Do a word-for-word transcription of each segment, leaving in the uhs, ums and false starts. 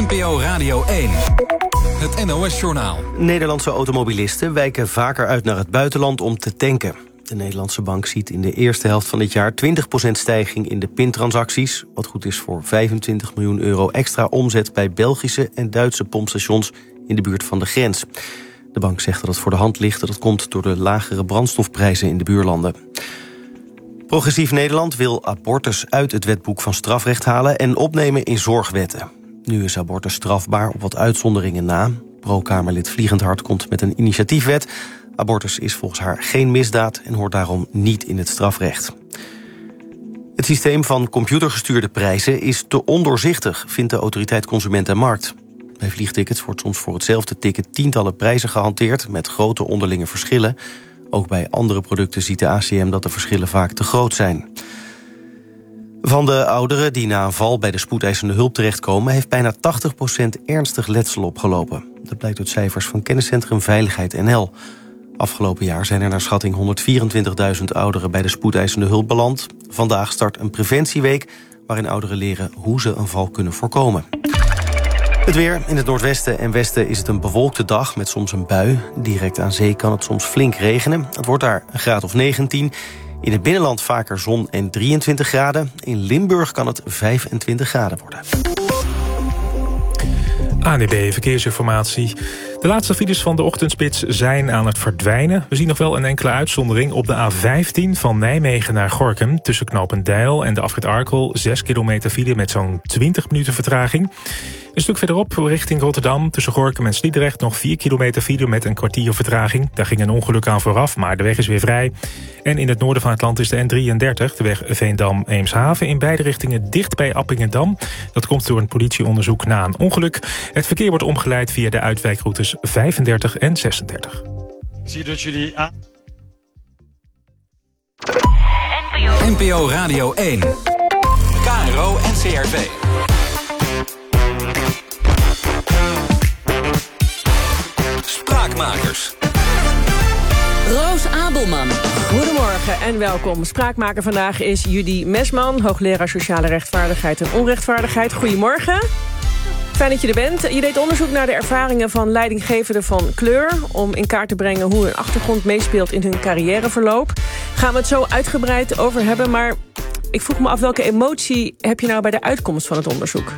N P O Radio één. Het N O S-journaal. Nederlandse automobilisten wijken vaker uit naar het buitenland om te tanken. De Nederlandse bank ziet in de eerste helft van dit jaar twintig procent stijging in de pintransacties, wat goed is voor vijfentwintig miljoen euro extra omzet bij Belgische en Duitse pompstations in de buurt van de grens. De bank zegt dat het voor de hand ligt dat het komt door de lagere brandstofprijzen in de buurlanden. Progressief Nederland wil abortus uit het wetboek van strafrecht halen en opnemen in zorgwetten. Nu is abortus strafbaar op wat uitzonderingen na. Pro-Kamerlid Vliegendhart komt met een initiatiefwet. Abortus is volgens haar geen misdaad en hoort daarom niet in het strafrecht. Het systeem van computergestuurde prijzen is te ondoorzichtig, vindt de autoriteit Consument en Markt. Bij vliegtickets wordt soms voor hetzelfde ticket tientallen prijzen gehanteerd met grote onderlinge verschillen. Ook bij andere producten ziet de A C M dat de verschillen vaak te groot zijn. Van de ouderen die na een val bij de spoedeisende hulp terechtkomen, heeft bijna tachtig procent ernstig letsel opgelopen. Dat blijkt uit cijfers van kenniscentrum Veiligheid N L. Afgelopen jaar zijn er naar schatting honderdvierentwintigduizend ouderen bij de spoedeisende hulp beland. Vandaag start een preventieweek waarin ouderen leren hoe ze een val kunnen voorkomen. Het weer. In het noordwesten en westen is het een bewolkte dag met soms een bui. Direct aan zee kan het soms flink regenen. Het wordt daar een graad of negentien. In het binnenland vaker zon en drieëntwintig graden. In Limburg kan het vijfentwintig graden worden. A N W B Verkeersinformatie. De laatste files van de ochtendspits zijn aan het verdwijnen. We zien nog wel een enkele uitzondering op de A vijftien van Nijmegen naar Gorinchem. Tussen Knopendijl en de afrit Arkel. zes kilometer file met zo'n twintig minuten vertraging. Een stuk verderop richting Rotterdam. Tussen Gorinchem en Sliedrecht nog vier kilometer file met een kwartier vertraging. Daar ging een ongeluk aan vooraf, maar de weg is weer vrij. En in het noorden van het land is de N drieëndertig, de weg Veendam-Eemshaven, in beide richtingen dicht bij Appingedam. Dat komt door een politieonderzoek na een ongeluk. Het verkeer wordt omgeleid via de uitwijkroutes vijfendertig en zesendertig. Ik zie dat jullie aan... N P O Radio één. K R O en C R V. Spraakmakers. Roos Abelman. Goedemorgen en welkom. Spraakmaker vandaag is Judy Mesman, hoogleraar sociale rechtvaardigheid en onrechtvaardigheid. Goedemorgen. Fijn dat je er bent. Je deed onderzoek naar de ervaringen van leidinggevenden van kleur, om in kaart te brengen hoe hun achtergrond meespeelt in hun carrièreverloop. Gaan we het zo uitgebreid over hebben, maar ik vroeg me af, welke emotie heb je nou bij de uitkomst van het onderzoek?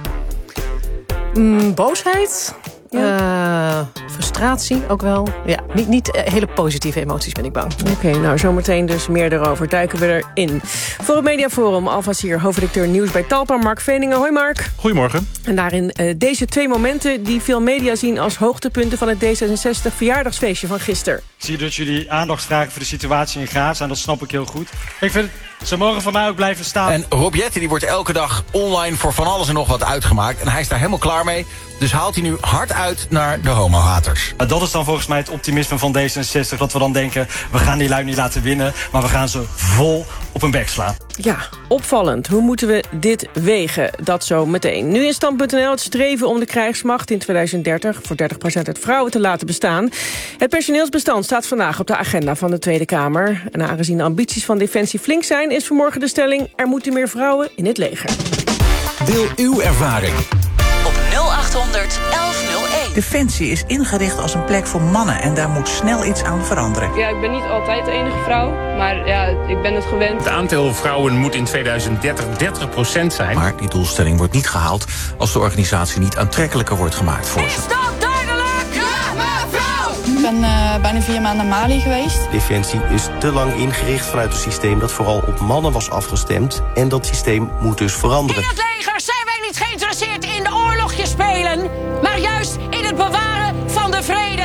Mm, boosheid. Ja. Uh, frustratie ook wel. Ja, niet, niet uh, hele positieve emoties, ben ik bang. Oké, okay, nou zometeen dus meer erover. Duiken we erin. Voor het Mediaforum alvast hier hoofdredacteur nieuws bij Talpa, Mark Veningen. Hoi Mark. Goedemorgen. En daarin uh, deze twee momenten die veel media zien als hoogtepunten van het D zesenzestig verjaardagsfeestje van gisteren. Ik zie dat jullie aandacht vragen voor de situatie in Gaza en dat snap ik heel goed. Ik vind het, ze mogen van mij ook blijven staan. En Rob Jetten, die wordt elke dag online voor van alles en nog wat uitgemaakt. En hij is daar helemaal klaar mee. Dus haalt hij nu hard uit naar de homo-haters. Dat is dan volgens mij het optimisme van D zesenzestig. Dat we dan denken, we gaan die lui niet laten winnen, maar we gaan ze vol op hun bek slaan. Ja, opvallend. Hoe moeten we dit wegen? Dat zo meteen. Nu in stand punt n l het streven om de krijgsmacht in tweeduizend dertig... voor dertig procent uit vrouwen te laten bestaan. Het personeelsbestand staat vandaag op de agenda van de Tweede Kamer. En aangezien de ambities van Defensie flink zijn, is vanmorgen de stelling: er moeten meer vrouwen in het leger. Deel uw ervaring op nul achthonderd elf nul één. Defensie is ingericht als een plek voor mannen en daar moet snel iets aan veranderen. Ja, ik ben niet altijd de enige vrouw, maar ja, ik ben het gewend. Het aantal vrouwen moet in tweeduizend dertig dertig procent zijn. Maar die doelstelling wordt niet gehaald als de organisatie niet aantrekkelijker wordt gemaakt voor ze. Is dat duidelijk? Ja, mevrouw! Ik ben uh, bijna vier maanden naar Mali geweest. Defensie is te lang ingericht vanuit een systeem dat vooral op mannen was afgestemd. En dat systeem moet dus veranderen. In het leger zijn wij niet geïnteresseerd in de oorlogje spelen, maar juist in het bewaren van de vrede.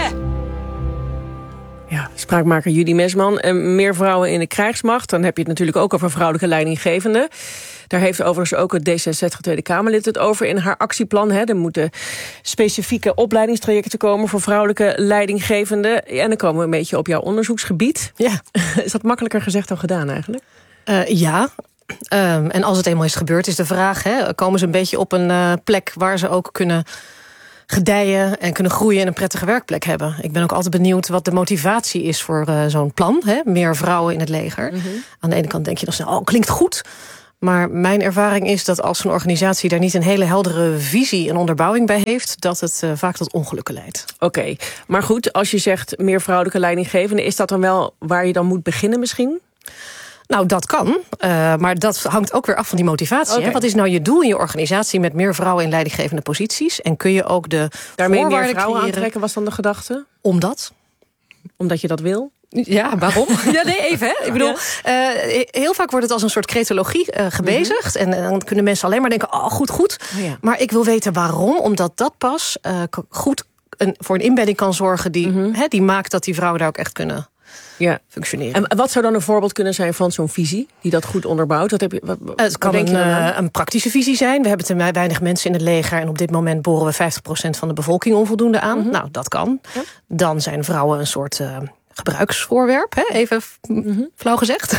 Ja, spraakmaker Judy Mesman. En meer vrouwen in de krijgsmacht. Dan heb je het natuurlijk ook over vrouwelijke leidinggevenden. Daar heeft overigens ook het D zesenzestig Tweede Kamerlid het over in haar actieplan. Hè. Er moeten specifieke opleidingstrajecten komen voor vrouwelijke leidinggevenden. En dan komen we een beetje op jouw onderzoeksgebied. Ja. Is dat makkelijker gezegd dan gedaan eigenlijk? Uh, ja. Um, en als het eenmaal is gebeurd, is de vraag, hè, komen ze een beetje op een uh, plek waar ze ook kunnen gedijen en kunnen groeien en een prettige werkplek hebben. Ik ben ook altijd benieuwd wat de motivatie is voor uh, zo'n plan. Hè? Meer vrouwen in het leger. Mm-hmm. Aan de ene kant denk je dan snel, oh, klinkt goed. Maar mijn ervaring is dat als een organisatie daar niet een hele heldere visie en onderbouwing bij heeft, dat het uh, vaak tot ongelukken leidt. Oké, okay. Maar goed, als je zegt meer vrouwelijke leidinggevenden, is dat dan wel waar je dan moet beginnen misschien? Nou, dat kan, uh, maar dat hangt ook weer af van die motivatie. Okay. Hè? Wat is nou je doel in je organisatie met meer vrouwen in leidinggevende posities? En kun je ook de daarmee meer vrouwen aantrekken, was dan de gedachte? Omdat? Omdat je dat wil? Ja, waarom? Ja, nee, even. Hè. Ik bedoel, uh, heel vaak wordt het als een soort cretologie uh, gebezigd. Mm-hmm. En uh, dan kunnen mensen alleen maar denken, oh, goed, goed. Oh, ja. Maar ik wil weten waarom, omdat dat pas uh, goed een, voor een inbedding kan zorgen die, mm-hmm. hè, die maakt dat die vrouwen daar ook echt kunnen ja. functioneren. En wat zou dan een voorbeeld kunnen zijn van zo'n visie die dat goed onderbouwt? Wat heb je, wat, wat het kan denk een, je uh, een praktische visie zijn. We hebben te weinig mensen in het leger en op dit moment boren we vijftig procent van de bevolking onvoldoende aan. Mm-hmm. Nou, dat kan. Ja. Dan zijn vrouwen een soort Uh, gebruiksvoorwerp, hè? Even mm-hmm. flauw gezegd.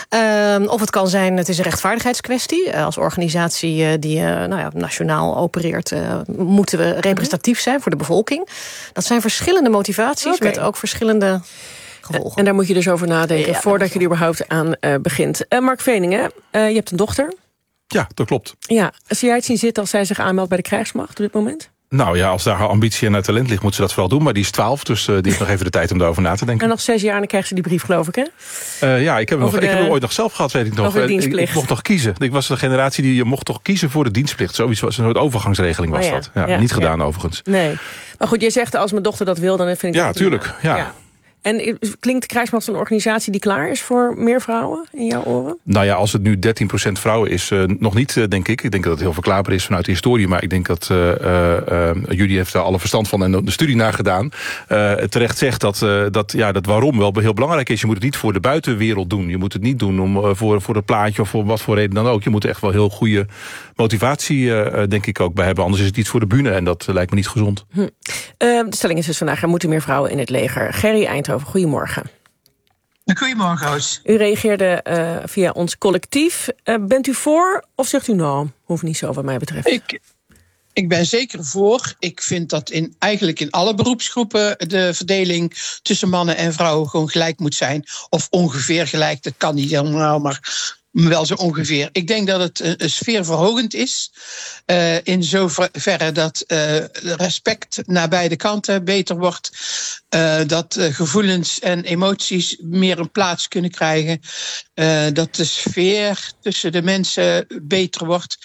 uh, of het kan zijn, het is een rechtvaardigheidskwestie. Uh, als organisatie uh, die uh, nou ja, nationaal opereert, uh, moeten we representatief zijn voor de bevolking. Dat zijn verschillende motivaties okay. met ook verschillende gevolgen. En daar moet je dus over nadenken ja, voordat je er überhaupt aan uh, begint. Uh, Mark Veningen, uh, je hebt een dochter. Ja, dat klopt. Ja, zie jij het zien zitten als zij zich aanmeldt bij de krijgsmacht op dit moment? Nou ja, als daar haar ambitie en haar talent ligt, moet ze dat vooral doen. Maar die is twaalf, dus uh, die heeft nog even de tijd om daarover na te denken. En nog zes jaar en dan krijgt ze die brief, geloof ik, hè? Uh, ja, ik heb, nog, de, ik heb hem ooit nog zelf gehad, weet ik nog. Over de dienstplicht. Ik, ik mocht nog kiezen. Ik was de generatie die je mocht toch kiezen voor de dienstplicht. Zoiets was een soort overgangsregeling was oh ja. dat. Ja, ja, niet gedaan ja. overigens. Nee. Maar goed, jij zegt als mijn dochter dat wil, dan vind ik ja, dat... Tuurlijk, ja, ja. En klinkt de krijgsmacht een organisatie die klaar is voor meer vrouwen in jouw oren? Nou ja, als het nu dertien procent vrouwen is, uh, nog niet, uh, denk ik. Ik denk dat het heel verklaarbaar is vanuit de historie. Maar ik denk dat uh, uh, Judy heeft daar alle verstand van en de studie naar gedaan. Uh, terecht zegt dat, uh, dat, ja, dat waarom wel heel belangrijk is. Je moet het niet voor de buitenwereld doen. Je moet het niet doen om, uh, voor, voor het plaatje of voor wat voor reden dan ook. Je moet er echt wel heel goede motivatie, uh, denk ik, ook bij hebben. Anders is het iets voor de bühne en dat uh, lijkt me niet gezond. Hm. Uh, de stelling is dus vandaag, er moeten meer vrouwen in het leger. Gerry Eindhoven, goedemorgen. Goedemorgen, Roos. U reageerde uh, via ons collectief. Uh, bent u voor of zegt u nou, hoeft niet zo wat mij betreft? Ik, ik ben zeker voor. Ik vind dat in, eigenlijk in alle beroepsgroepen de verdeling tussen mannen en vrouwen gewoon gelijk moet zijn. Of ongeveer gelijk, dat kan niet helemaal, maar wel zo ongeveer. Ik denk dat het een sfeerverhogend is. Uh, in zoverre dat uh, respect naar beide kanten beter wordt. Uh, dat uh, gevoelens en emoties meer een plaats kunnen krijgen. Uh, dat de sfeer tussen de mensen beter wordt.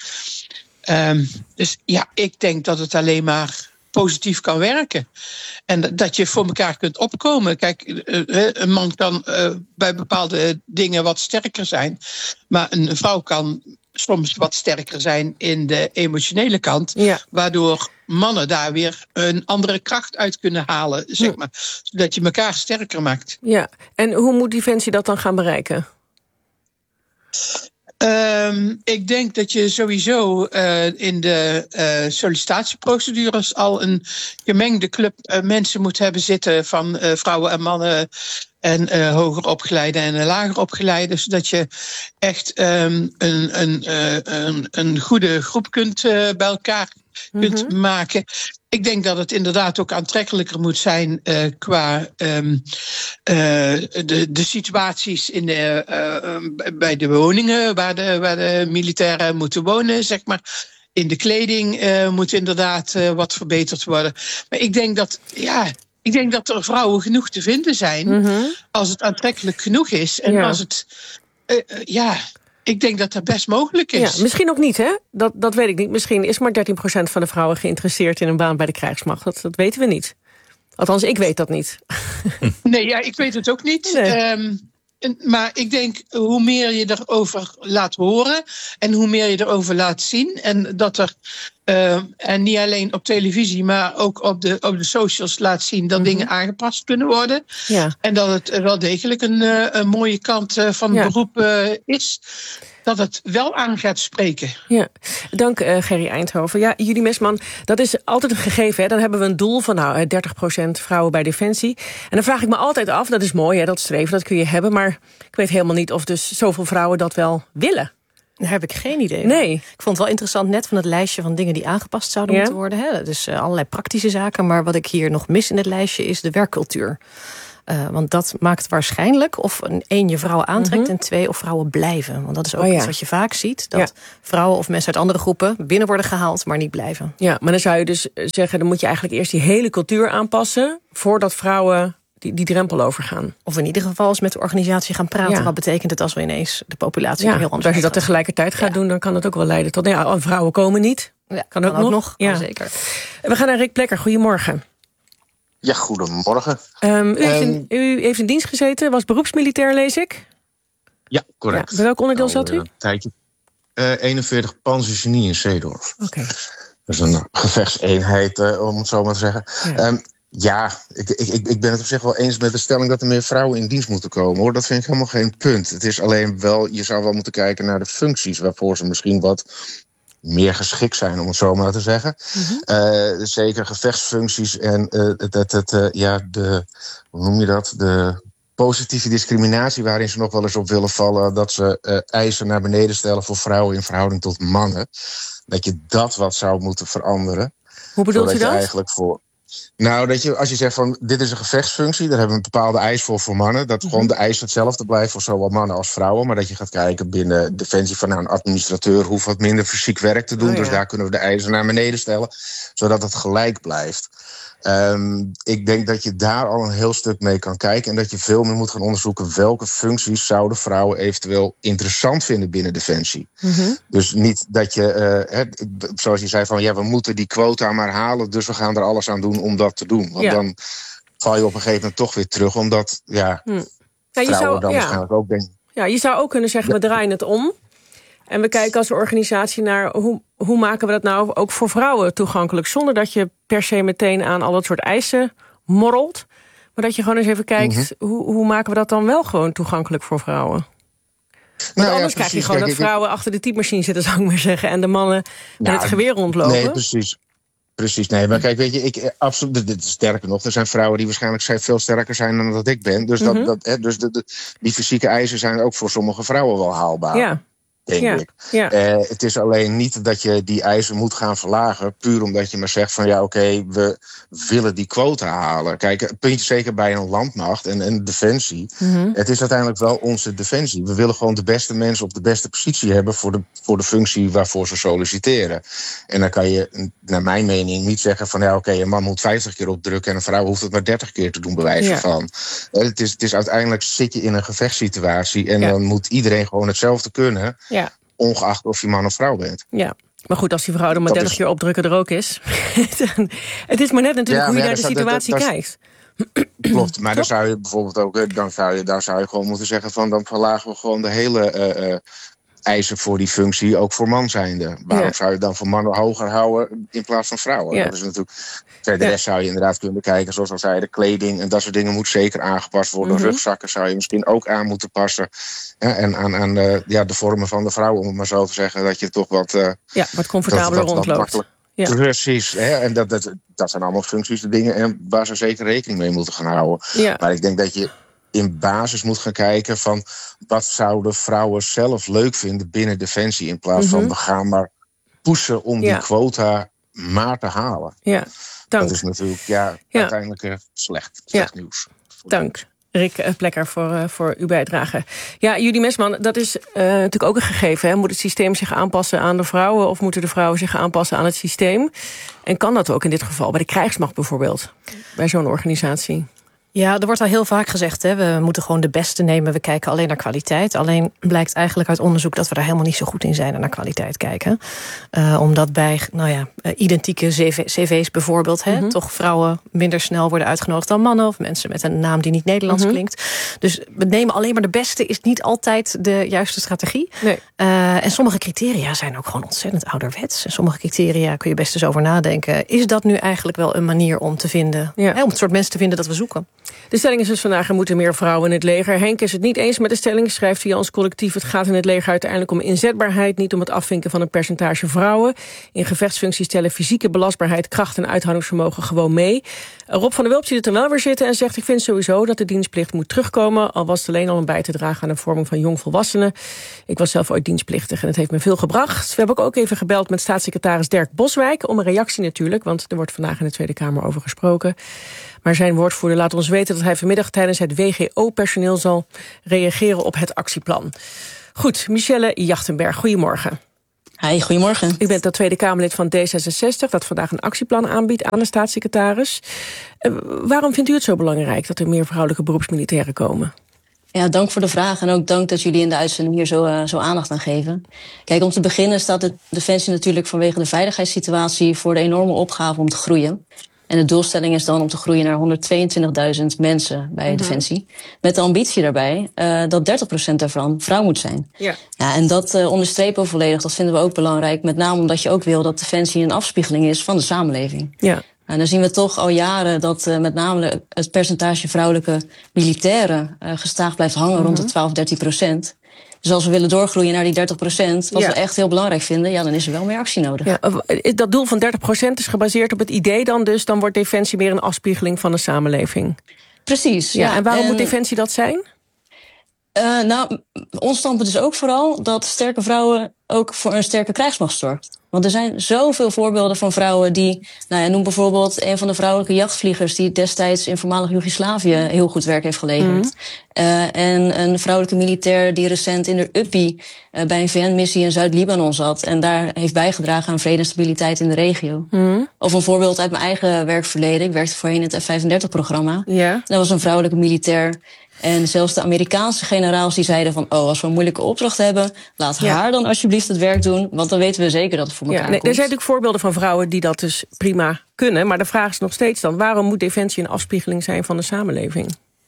Um, dus ja, ik denk dat het alleen maar positief kan werken. En dat je voor elkaar kunt opkomen. Kijk, een man kan uh, bij bepaalde dingen wat sterker zijn. Maar een vrouw kan soms wat sterker zijn in de emotionele kant. Ja. Waardoor mannen daar weer een andere kracht uit kunnen halen. Zeg maar, zodat je elkaar sterker maakt. Ja, en hoe moet Defensie dat dan gaan bereiken? Um, ik denk dat je sowieso uh, in de uh, sollicitatieprocedures al een gemengde club uh, mensen moet hebben zitten van uh, vrouwen en mannen en uh, hoger opgeleide en uh, lager opgeleide, zodat je echt um, een, een, uh, een, een goede groep kunt uh, bij elkaar kunt mm-hmm. maken. Ik denk dat het inderdaad ook aantrekkelijker moet zijn uh, qua um, uh, de, de situaties in de, uh, bij de woningen waar de, waar de militairen moeten wonen, zeg maar. In de kleding uh, moet inderdaad uh, wat verbeterd worden. Maar ik denk dat, ja, ik denk dat er vrouwen genoeg te vinden zijn mm-hmm. als het aantrekkelijk genoeg is. En ja. als het, uh, uh, ja... Ik denk dat dat best mogelijk is. Ja, misschien ook niet, hè? Dat, dat weet ik niet. Misschien is maar dertien procent van de vrouwen geïnteresseerd in een baan bij de krijgsmacht. Dat, dat weten we niet. Althans, ik weet dat niet. Nee, ja, ik weet het ook niet. Nee. Um, maar ik denk, hoe meer je erover laat horen en hoe meer je erover laat zien, en dat er, uh, en niet alleen op televisie, maar ook op de, op de socials laat zien dat mm-hmm. dingen aangepast kunnen worden. Ja. En dat het wel degelijk een, uh, een mooie kant uh, van het ja. beroep uh, is. Dat het wel aan gaat spreken. Ja, dank uh, Gerry Eindhoven. Ja, Judy Mesman, dat is altijd een gegeven. Hè? Dan hebben we een doel van nou, dertig procent vrouwen bij Defensie. En dan vraag ik me altijd af, dat is mooi, hè, dat streven, dat kun je hebben. Maar ik weet helemaal niet of dus zoveel vrouwen dat wel willen. Daar heb ik geen idee. Nee. Ik vond het wel interessant net van het lijstje van dingen die aangepast zouden ja. moeten worden. Hè? Dus uh, allerlei praktische zaken. Maar wat ik hier nog mis in het lijstje is de werkcultuur. Uh, want dat maakt waarschijnlijk of een, één je vrouwen aantrekt... Mm-hmm. en twee of vrouwen blijven. Want dat is ook oh, ja. iets wat je vaak ziet. Dat ja. vrouwen of mensen uit andere groepen binnen worden gehaald... maar niet blijven. Ja, maar dan zou je dus zeggen... dan moet je eigenlijk eerst die hele cultuur aanpassen... voordat vrouwen die, die drempel overgaan. Of in ieder geval eens met de organisatie gaan praten. Ja. Wat betekent het als we ineens de populatie ja, heel anders... als je dat tegelijkertijd gaat ja. doen... dan kan dat ook wel leiden tot... ja, vrouwen komen niet. Ja, kan, kan ook, ook nog. nog. Ja. Oh, zeker. We gaan naar Rick Plekker. Goedemorgen. Ja, goedemorgen. Um, u, heeft in, u heeft in dienst gezeten, was beroepsmilitair, lees ik? Ja, correct. Ja, bij welk onderdeel nou, zat u? Uh, tijdje. Uh, eenenveertig Panzergenie in Zeedorf. Oké. Okay. Dat is een gevechtseenheid, uh, om het zo maar te zeggen. Ja, um, ja ik, ik, ik ben het op zich wel eens met de stelling... dat er meer vrouwen in dienst moeten komen, hoor. Dat vind ik helemaal geen punt. Het is alleen wel, je zou wel moeten kijken naar de functies... waarvoor ze misschien wat... meer geschikt zijn, om het zo maar te zeggen. Mm-hmm. Uh, zeker gevechtsfuncties en uh, het, het, uh, ja, de, hoe noem je dat? De positieve discriminatie waarin ze nog wel eens op willen vallen... dat ze uh, eisen naar beneden stellen voor vrouwen in verhouding tot mannen. Dat je dat wat zou moeten veranderen. Hoe bedoelt u dat? Je eigenlijk voor... Nou, dat je, als je zegt van dit is een gevechtsfunctie... daar hebben we een bepaalde eis voor voor mannen... dat mm-hmm. gewoon de eis hetzelfde blijft voor zowel mannen als vrouwen... maar dat je gaat kijken binnen Defensie van nou, een administrateur... hoeft wat minder fysiek werk te doen... Oh, ja. Dus daar kunnen we de eisen naar beneden stellen... zodat het gelijk blijft. Um, ik denk dat je daar al een heel stuk mee kan kijken... en dat je veel meer moet gaan onderzoeken... welke functies zouden vrouwen eventueel interessant vinden binnen Defensie. Mm-hmm. Dus niet dat je, uh, he, zoals je zei van... ja, we moeten die quota maar halen... dus we gaan er alles aan doen om dat te doen. Want ja. dan val je op een gegeven moment toch weer terug... omdat ja, hm. ja, je vrouwen zou, dan ja. waarschijnlijk ook denken... Ja, je zou ook kunnen zeggen, ja. we draaien het om... En we kijken als organisatie naar hoe, hoe maken we dat nou ook voor vrouwen toegankelijk... zonder dat je per se meteen aan al dat soort eisen morrelt... maar dat je gewoon eens even kijkt, mm-hmm. hoe, hoe maken we dat dan wel gewoon toegankelijk voor vrouwen? Want nou, anders ja, krijg je gewoon Kijk, dat ik, vrouwen achter de typemachine zitten, zou ik maar zeggen... en de mannen nou, met het geweer rondlopen. Nee, precies. Precies, nee, maar kijk, weet je, ik, absoluut, dit, sterker nog, er zijn vrouwen die waarschijnlijk veel sterker zijn dan dat ik ben. Dus, mm-hmm. dat, dat, hè, dus de, de, die fysieke eisen zijn ook voor sommige vrouwen wel haalbaar. Ja. Denk ja, ik. Ja. Uh, het is alleen niet dat je die eisen moet gaan verlagen... puur omdat je maar zegt van ja, oké, okay, we willen die quota halen. Kijk, een puntje zeker bij een landmacht en, en defensie. Mm-hmm. Het is uiteindelijk wel onze defensie. We willen gewoon de beste mensen op de beste positie hebben... voor de, voor de functie waarvoor ze solliciteren. En dan kan je, naar mijn mening, niet zeggen van... ja, oké, okay, een man moet vijftig keer opdrukken... en een vrouw hoeft het maar dertig keer te doen, bij wijze ja. van. Uh, het, is, het is uiteindelijk zit je in een gevechtssituatie... en ja. dan moet iedereen gewoon hetzelfde kunnen... Ja. ongeacht of je man of vrouw bent. Ja, maar goed, als die vrouw er maar dertig keer opdrukken er ook is. Het is maar net natuurlijk ja, hoe je naar de zou, situatie dat, dat, kijkt. Klopt, maar dan zou je bijvoorbeeld ook... dan zou je, daar zou je gewoon moeten zeggen van... dan verlagen we gewoon de hele... Uh, uh, eisen voor die functie, ook voor man zijnde. Waarom ja. zou je dan voor mannen hoger houden in plaats van vrouwen? Ja. Dat is natuurlijk... Verder ja. zou je inderdaad kunnen kijken, zoals al zei, de kleding en dat soort dingen moet zeker aangepast worden. Mm-hmm. Rugzakken zou je misschien ook aan moeten passen. Ja, en aan, aan uh, ja, de vormen van de vrouw, om het maar zo te zeggen, dat je toch wat... Uh, ja, wat comfortabeler rondloopt. Ja. Precies, hè? En dat, dat, dat zijn allemaal functies, de dingen en waar ze zeker rekening mee moeten gaan houden. Ja. Maar ik denk dat je in basis moet gaan kijken van wat zouden vrouwen zelf leuk vinden binnen Defensie, in plaats mm-hmm. van we gaan maar pushen om ja. die quota maar te halen. Ja, dank. Dat is natuurlijk ja, ja. uiteindelijk uh, slecht, slecht ja. nieuws. Dank. Rick Plekker voor, uh, voor uw bijdrage. Ja, Judy Mesman, dat is uh, natuurlijk ook een gegeven. Hè? Moet het systeem zich aanpassen aan de vrouwen... of moeten de vrouwen zich aanpassen aan het systeem? En kan dat ook in dit geval? Bij de krijgsmacht bijvoorbeeld, bij zo'n organisatie? Ja, er wordt al heel vaak gezegd, hè, we moeten gewoon de beste nemen. We kijken alleen naar kwaliteit. Alleen blijkt eigenlijk uit onderzoek dat we daar helemaal niet zo goed in zijn... en naar kwaliteit kijken. Uh, omdat bij nou ja, identieke cv's bijvoorbeeld... Mm-hmm. hè, toch vrouwen minder snel worden uitgenodigd dan mannen... of mensen met een naam die niet Nederlands mm-hmm. klinkt. Dus we nemen alleen maar de beste... is niet altijd de juiste strategie. Nee. Uh, en sommige criteria zijn ook gewoon ontzettend ouderwets. En sommige criteria kun je best eens over nadenken. Is dat nu eigenlijk wel een manier om te vinden... Ja. Hè, om het soort mensen te vinden dat we zoeken? De stelling is dus vandaag, er moeten meer vrouwen in het leger. Henk is het niet eens met de stelling, schrijft via ons collectief... het gaat in het leger uiteindelijk om inzetbaarheid... niet om het afvinken van een percentage vrouwen. In gevechtsfuncties tellen fysieke belastbaarheid... kracht en uithoudingsvermogen gewoon mee. Rob van der Wulp ziet het er wel weer zitten en zegt... ik vind sowieso dat de dienstplicht moet terugkomen... al was het alleen al om bij te dragen aan de vorming van jongvolwassenen. Ik was zelf ooit dienstplichtig en het heeft me veel gebracht. We hebben ook even gebeld met staatssecretaris Dirk Boswijk... om een reactie natuurlijk, want er wordt vandaag in de Tweede Kamer over gesproken... Maar zijn woordvoerder laat ons weten dat hij vanmiddag tijdens het W G O-personeel zal reageren op het actieplan. Goed, Michelle Jachtenberg, goedemorgen. Hi, goedemorgen. U bent dat Tweede Kamerlid van D zesenzestig... dat vandaag een actieplan aanbiedt aan de staatssecretaris. Uh, waarom vindt u het zo belangrijk dat er meer vrouwelijke beroepsmilitairen komen? Ja, dank voor de vraag en ook dank dat jullie in de uitzending hier zo, uh, zo aandacht aan geven. Kijk, om te beginnen staat de Defensie natuurlijk vanwege de veiligheidssituatie voor de enorme opgave om te groeien. En de doelstelling is dan om te groeien naar honderdtweeëntwintigduizend mensen bij mm-hmm. Defensie. Met de ambitie daarbij uh, dat dertig procent daarvan vrouw moet zijn. Ja. Ja, en dat uh, onderstrepen we volledig, dat vinden we ook belangrijk. Met name omdat je ook wil dat Defensie een afspiegeling is van de samenleving. Ja. En dan zien we toch al jaren dat uh, met name het percentage vrouwelijke militairen uh, gestaag blijft hangen mm-hmm. rond de twaalf, dertien procent. Dus als we willen doorgroeien naar die dertig procent, wat ja. we echt heel belangrijk vinden, ja, dan is er wel meer actie nodig. Ja, dat doel van dertig procent is gebaseerd op het idee dan dus, dan wordt Defensie meer een afspiegeling van de samenleving. Precies. Ja, ja. En waarom en, moet Defensie dat zijn? Uh, nou, ons standpunt is ook vooral dat sterke vrouwen ook voor een sterke krijgsmacht zorgt. Want er zijn zoveel voorbeelden van vrouwen die, nou ja, noem bijvoorbeeld een van de vrouwelijke jachtvliegers die destijds in voormalig Joegoslavië heel goed werk heeft geleverd. Mm-hmm. Uh, en een vrouwelijke militair die recent in de U P I uh, bij een V N-missie in Zuid-Libanon zat en daar heeft bijgedragen aan vrede en stabiliteit in de regio. Mm-hmm. Of een voorbeeld uit mijn eigen werkverleden. Ik werkte voorheen in het F vijfendertig-programma. Yeah. Dat was een vrouwelijke militair. En zelfs de Amerikaanse generaals die zeiden van, oh, als we een moeilijke opdracht hebben, laat ja. haar dan alsjeblieft het werk doen, want dan weten we zeker dat het voor elkaar ja, nee, komt. Er zijn natuurlijk voorbeelden van vrouwen die dat dus prima kunnen, maar de vraag is nog steeds dan, waarom moet Defensie een afspiegeling zijn van de samenleving?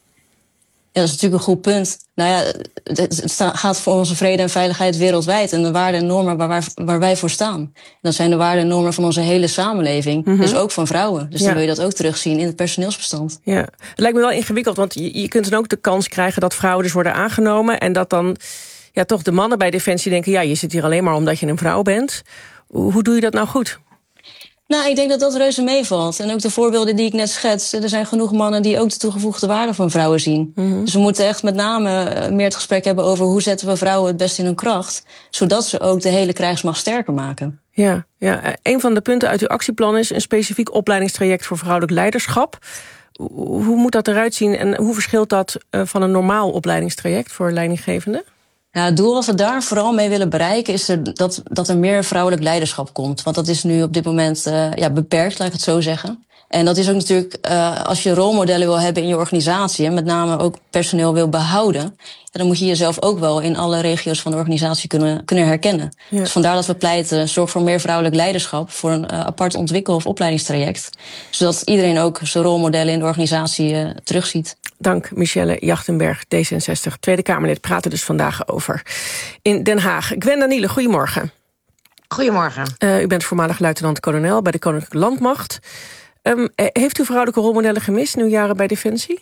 Ja, dat is natuurlijk een goed punt. Nou ja, het gaat voor onze vrede en veiligheid wereldwijd en de waarden en normen waar wij, waar wij voor staan. En dat zijn de waarden en normen van onze hele samenleving, mm-hmm. dus ook van vrouwen. Dus ja. dan wil je dat ook terugzien in het personeelsbestand. Ja, het lijkt me wel ingewikkeld, want je, je kunt dan ook de kans krijgen dat vrouwen dus worden aangenomen en dat dan ja, toch de mannen bij Defensie denken, ja, je zit hier alleen maar omdat je een vrouw bent. Hoe, hoe doe je dat nou goed? Nou, ik denk dat dat reuze meevalt. En ook de voorbeelden die ik net schets. Er zijn genoeg mannen die ook de toegevoegde waarde van vrouwen zien. Mm-hmm. Dus we moeten echt met name meer het gesprek hebben over hoe zetten we vrouwen het best in hun kracht. Zodat ze ook de hele krijgsmacht sterker maken. Ja, ja. Een van de punten uit uw actieplan is een specifiek opleidingstraject voor vrouwelijk leiderschap. Hoe moet dat eruit zien en hoe verschilt dat van een normaal opleidingstraject voor leidinggevenden? Ja, het doel wat we daar vooral mee willen bereiken is er dat, dat er meer vrouwelijk leiderschap komt. Want dat is nu op dit moment uh, ja, beperkt, laat ik het zo zeggen. En dat is ook natuurlijk, uh, als je rolmodellen wil hebben in je organisatie en met name ook personeel wil behouden, ja, dan moet je jezelf ook wel in alle regio's van de organisatie kunnen, kunnen herkennen. Ja. Dus vandaar dat we pleiten, zorg voor meer vrouwelijk leiderschap, voor een uh, apart ontwikkel- of opleidingstraject. Zodat iedereen ook zijn rolmodellen in de organisatie uh, terugziet. Dank, Michelle Jachtenberg, D zesenzestig, Tweede Kamerlid, praten dus vandaag over in Den Haag. Gwen Daniele, goedemorgen. Goedemorgen. Uh, u bent voormalig luitenant-kolonel bij de Koninklijke Landmacht. Um, heeft u vrouwelijke rolmodellen gemist in uw jaren bij Defensie?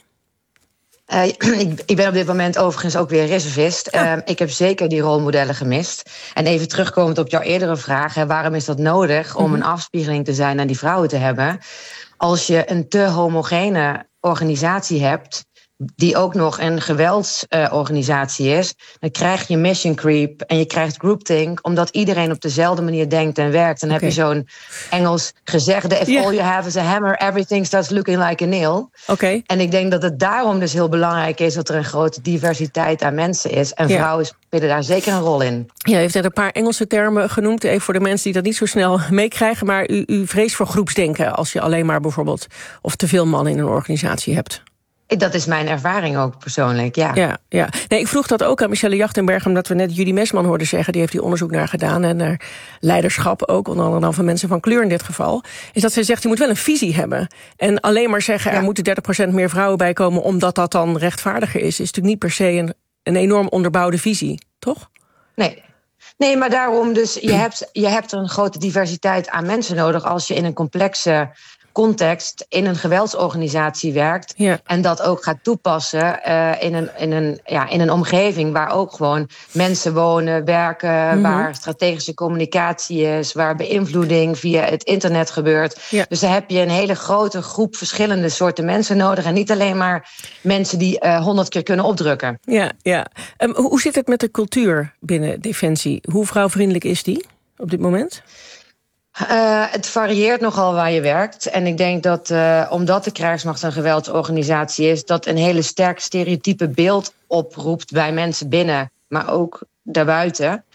Uh, ik, ik ben op dit moment overigens ook weer reservist. Ja. Uh, ik heb zeker die rolmodellen gemist. En even terugkomend op jouw eerdere vraag, hè, waarom is dat nodig om mm-hmm. een afspiegeling te zijn en die vrouwen te hebben? Als je een te homogene organisatie hebt, die ook nog een geweldsorganisatie uh, is, dan krijg je mission creep en je krijgt groupthink, omdat iedereen op dezelfde manier denkt en werkt. Dan okay. heb je zo'n Engels gezegde, if yeah. all you have is a hammer, everything starts looking like a nail. Okay. En ik denk dat het daarom dus heel belangrijk is dat er een grote diversiteit aan mensen is. En yeah. vrouwen spelen daar zeker een rol in. Ja, u heeft net een paar Engelse termen genoemd, even voor de mensen die dat niet zo snel meekrijgen, maar u, u vreest voor groepsdenken als je alleen maar bijvoorbeeld of te veel mannen in een organisatie hebt. Dat is mijn ervaring ook persoonlijk, ja. ja, ja. Nee, ik vroeg dat ook aan Michelle Jachtenberg, omdat we net Judy Mesman hoorden zeggen, die heeft hier onderzoek naar gedaan en naar leiderschap ook, onder andere dan van mensen van kleur in dit geval, is dat zij zegt, je moet wel een visie hebben. En alleen maar zeggen, ja. er moeten dertig procent meer vrouwen bij komen, omdat dat dan rechtvaardiger is, is natuurlijk niet per se een, een enorm onderbouwde visie, toch? Nee. Nee, maar daarom dus, je hebt, je hebt een grote diversiteit aan mensen nodig als je in een complexe context in een geweldsorganisatie werkt, ja. en dat ook gaat toepassen uh, in, een, in, een, ja, in een omgeving waar ook gewoon mensen wonen, werken, mm-hmm. waar strategische communicatie is, waar beïnvloeding via het internet gebeurt. Ja. Dus dan heb je een hele grote groep verschillende soorten mensen nodig en niet alleen maar mensen die honderd uh, keer kunnen opdrukken. Ja, ja. Um, hoe zit het met de cultuur binnen Defensie? Hoe vrouwvriendelijk is die op dit moment? Uh, het varieert nogal waar je werkt. En ik denk dat uh, omdat de krijgsmacht een geweldsorganisatie is, dat een hele sterk stereotype beeld oproept bij mensen binnen, maar ook daarbuiten.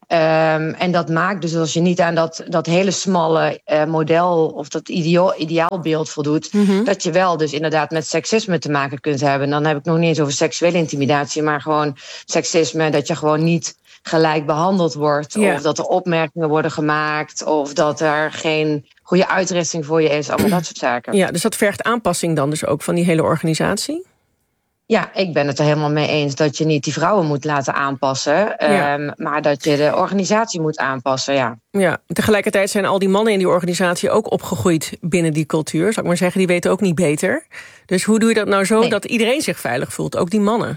Um, en dat maakt dus als je niet aan dat, dat hele smalle uh, model of dat ideaal, ideaalbeeld voldoet, mm-hmm. dat je wel dus inderdaad met seksisme te maken kunt hebben. En dan heb ik nog niet eens over seksuele intimidatie, maar gewoon seksisme, dat je gewoon niet gelijk behandeld wordt. Ja. Of dat er opmerkingen worden gemaakt, of dat er geen goede uitrusting voor je is. Allemaal dat soort zaken. Ja, dus dat vergt aanpassing dan dus ook van die hele organisatie? Ja, ik ben het er helemaal mee eens dat je niet die vrouwen moet laten aanpassen. Ja. Um, maar dat je de organisatie moet aanpassen, ja. Ja, tegelijkertijd zijn al die mannen in die organisatie ook opgegroeid binnen die cultuur. Zal ik maar zeggen, die weten ook niet beter. Dus hoe doe je dat nou zo nee. dat iedereen zich veilig voelt, ook die mannen?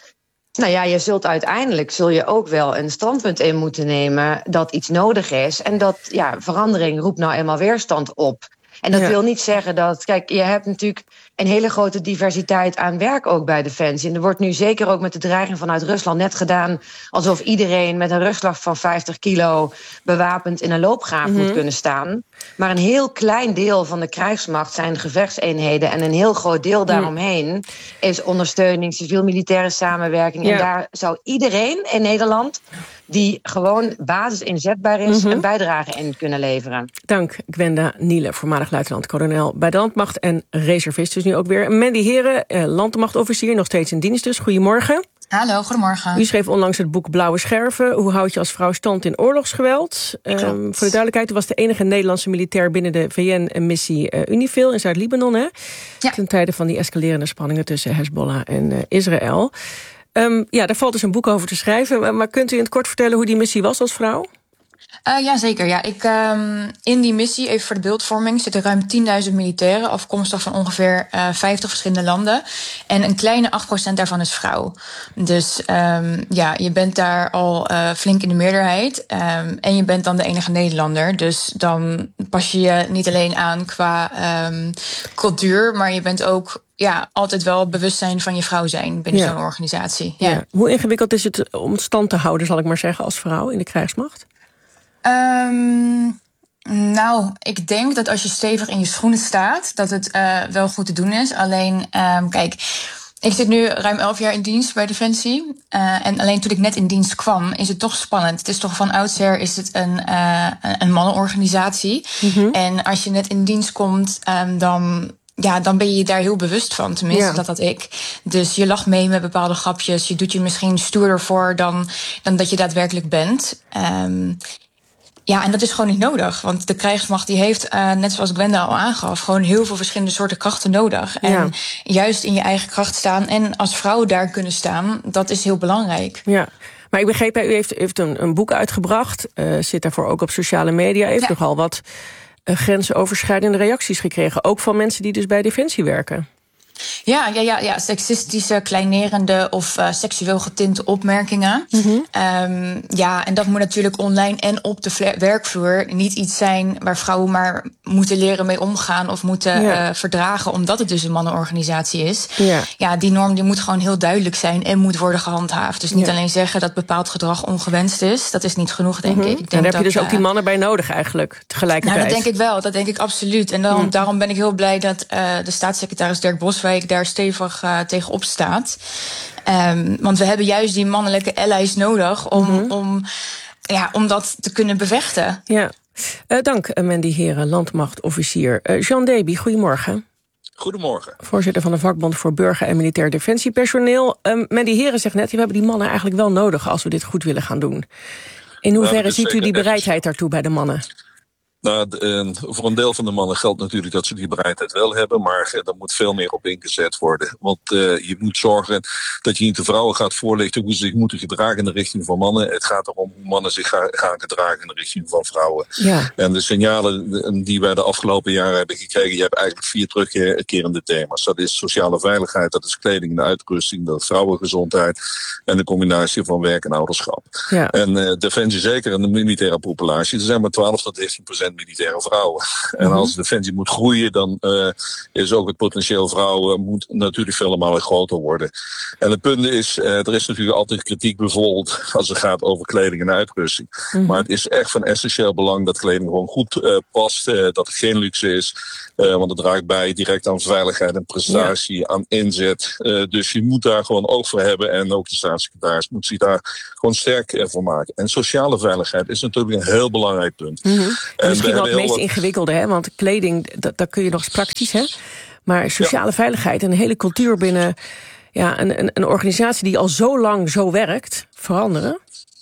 Nou ja, je zult uiteindelijk zul je ook wel een standpunt in moeten nemen dat iets nodig is. En dat, ja, verandering roept nou eenmaal weerstand op. En dat ja. wil niet zeggen dat, kijk, je hebt natuurlijk een hele grote diversiteit aan werk ook bij Defensie. En er wordt nu zeker ook met de dreiging vanuit Rusland net gedaan alsof iedereen met een rugslag van vijftig kilo bewapend in een loopgraaf mm-hmm. moet kunnen staan. Maar een heel klein deel van de krijgsmacht zijn gevechtseenheden en een heel groot deel daaromheen mm. is ondersteuning, civiel-militaire samenwerking. Ja. En daar zou iedereen in Nederland die gewoon basis inzetbaar is, mm-hmm. een bijdrage in kunnen leveren. Dank, Gwenda Niele, voormalig luitenant-kolonel bij de Landmacht en reservist dus nu ook weer. Mandy Heren, eh, landmachtofficier, nog steeds in dienst dus. Goedemorgen. Hallo, goedemorgen. U schreef onlangs het boek Blauwe Scherven. Hoe houd je als vrouw stand in oorlogsgeweld? Um, voor de duidelijkheid, u was de enige Nederlandse militair binnen de V N-missie uh, Unifil in Zuid-Libanon, hè? Ja. Ten tijde van die escalerende spanningen tussen Hezbollah en uh, Israël. Um, ja, daar valt dus een boek over te schrijven. Maar kunt u in het kort vertellen hoe die missie was als vrouw? Uh, ja, zeker. Ja, ik, um, in die missie, even voor de beeldvorming, zitten ruim tienduizend militairen, afkomstig van ongeveer uh, vijftig verschillende landen. En een kleine acht procent daarvan is vrouw. Dus um, ja, je bent daar al uh, flink in de meerderheid. Um, en je bent dan de enige Nederlander. Dus dan pas je je niet alleen aan qua um, cultuur, maar je bent ook ja, altijd wel bewust zijn van je vrouw zijn binnen ja. zo'n organisatie. Ja. Ja. Hoe ingewikkeld is het om stand te houden, zal ik maar zeggen, als vrouw in de krijgsmacht? Um, nou, ik denk dat als je stevig in je schoenen staat, dat het uh, wel goed te doen is. Alleen, um, kijk, ik zit nu ruim elf jaar in dienst bij Defensie. Uh, en alleen toen ik net in dienst kwam, is het toch spannend. Het is toch van oudsher is het een, uh, een mannenorganisatie. Mm-hmm. En als je net in dienst komt, um, dan ja, dan ben je je daar heel bewust van. Tenminste, ja. dat had ik. Dus je lacht mee met bepaalde grapjes. Je doet je misschien stoerder voor dan, dan dat je daadwerkelijk bent. Um, Ja, en dat is gewoon niet nodig. Want de krijgsmacht die heeft, uh, net zoals Gwenda al aangaf, gewoon heel veel verschillende soorten krachten nodig. En ja. juist in je eigen kracht staan en als vrouw daar kunnen staan, dat is heel belangrijk. Ja. Maar ik begreep, u heeft, heeft een, een boek uitgebracht, uh, zit daarvoor ook op sociale media, heeft ja. nogal wat uh, grensoverschrijdende reacties gekregen. Ook van mensen die dus bij Defensie werken. Ja, ja, ja, ja, seksistische, kleinerende of uh, seksueel getinte opmerkingen. Mm-hmm. Um, ja, en dat moet natuurlijk online en op de vle- werkvloer niet iets zijn waar vrouwen maar moeten leren mee omgaan of moeten ja. uh, verdragen, omdat het dus een mannenorganisatie is. Ja. ja, die norm die moet gewoon heel duidelijk zijn en moet worden gehandhaafd. Dus niet ja. alleen zeggen dat bepaald gedrag ongewenst is, dat is niet genoeg, denk mm-hmm. ik. ik denk en daar dat, heb je dus ook uh, die mannen bij nodig eigenlijk, tegelijkertijd. Nou, dat denk ik wel, dat denk ik absoluut. En dan, mm. daarom ben ik heel blij dat uh, de staatssecretaris Dirk Boswijk daar stevig uh, tegenop staat. Um, want we hebben juist die mannelijke allies nodig om, mm-hmm. om, ja, om dat te kunnen bevechten. Ja. Uh, dank, Mandy Heren, landmachtofficier. Uh, Jean Deby, goedemorgen. Goedemorgen. Voorzitter van de vakbond voor burger- en militair defensiepersoneel. Um, Mandy Heren zegt net, we hebben die mannen eigenlijk wel nodig als we dit goed willen gaan doen. In hoeverre ziet u die bereidheid daartoe bij de mannen? Nou, de, voor een deel van de mannen geldt natuurlijk dat ze die bereidheid wel hebben, maar er moet veel meer op ingezet worden. Want uh, je moet zorgen dat je niet de vrouwen gaat voorlichten hoe ze zich moeten gedragen in de richting van mannen. Het gaat erom hoe mannen zich ga, gaan gedragen in de richting van vrouwen. Ja. En de signalen die wij de afgelopen jaren hebben gekregen, je hebt eigenlijk vier terugkerende thema's. Dat is sociale veiligheid, dat is kleding en uitrusting, dat is vrouwengezondheid en de combinatie van werk en ouderschap. Ja. En uh, Defensie, zeker in de militaire populatie, er zijn maar twaalf tot dertien procent militaire vrouwen. En als Defensie moet groeien, dan uh, is ook het potentieel vrouwen moet natuurlijk vele malen groter worden. En het punt is, uh, er is natuurlijk altijd kritiek bijvoorbeeld als het gaat over kleding en uitrusting. Mm-hmm. Maar het is echt van essentieel belang dat kleding gewoon goed uh, past, uh, dat het geen luxe is. Uh, want het draagt bij direct aan veiligheid en prestatie, ja. aan inzet. Uh, dus je moet daar gewoon oog voor hebben. En ook de staatssecretaris moet zich daar gewoon sterk uh, voor maken. En sociale veiligheid is natuurlijk een heel belangrijk punt. Mm-hmm. En misschien wel het meest wat... ingewikkelde, hè? Want kleding, dat, dat kun je nog eens praktisch, hè? Maar sociale ja. veiligheid en een hele cultuur binnen ja, een, een, een organisatie die al zo lang zo werkt, veranderen?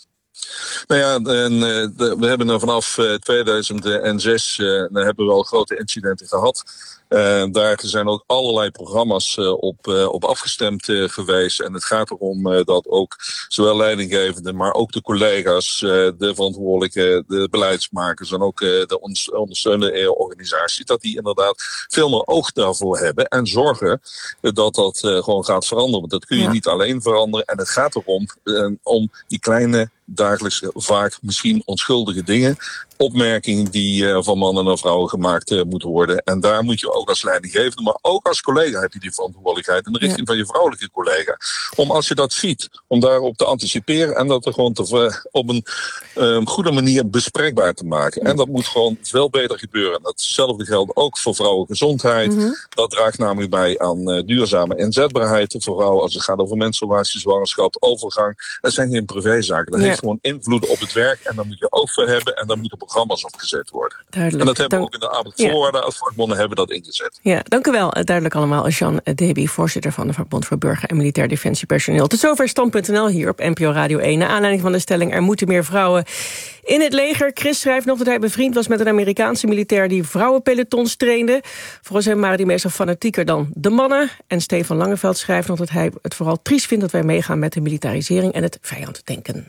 Nou ja, en, uh, de, we hebben er vanaf uh, tweeduizend zes uh, hebben we al grote incidenten gehad. Uh, daar zijn ook allerlei programma's uh, op, uh, op afgestemd uh, geweest. En het gaat erom uh, dat ook zowel leidinggevenden, maar ook de collega's, uh, de verantwoordelijke, de beleidsmakers en ook uh, de ondersteunende organisaties, dat die inderdaad veel meer oog daarvoor hebben en zorgen uh, dat dat uh, gewoon gaat veranderen. Want dat kun je ja. niet alleen veranderen. En het gaat erom uh, om die kleine dagelijkse, vaak misschien onschuldige dingen, opmerkingen die uh, van mannen en vrouwen gemaakt uh, moeten worden. En daar moet je ook als leidinggevende, maar ook als collega heb je die verantwoordelijkheid in de richting ja. van je vrouwelijke collega. Om als je dat ziet, om daarop te anticiperen en dat er gewoon te, op een uh, goede manier bespreekbaar te maken. Ja. En dat moet gewoon veel beter gebeuren. Datzelfde geldt ook voor vrouwengezondheid. Mm-hmm. Dat draagt namelijk bij aan uh, duurzame inzetbaarheid voor vrouwen als het gaat over menstruatie, zwangerschap, overgang. Dat zijn geen privézaken. Dat ja. heeft gewoon invloed op het werk en daar moet je ook voor hebben en daar moeten programma's opgezet worden. Duidelijk. En dat hebben Dank... we ook in de arbeidsvoorwaarden ja. als vakbonden hebben dat ingezet. Ja, dank u wel. Duidelijk allemaal. Jean Deby, voorzitter van de Vakbond voor Burger- en Militair Defensiepersoneel. Tot zover stand punt n l hier op N P O Radio één. Naar aanleiding van de stelling er moeten meer vrouwen in het leger. Chris schrijft nog dat hij bevriend was met een Amerikaanse militair die vrouwenpelotons trainde. Volgens hem waren die meestal fanatieker dan de mannen. En Stefan Langeveld schrijft nog dat hij het vooral triest vindt dat wij meegaan met de militarisering en het vijanddenken.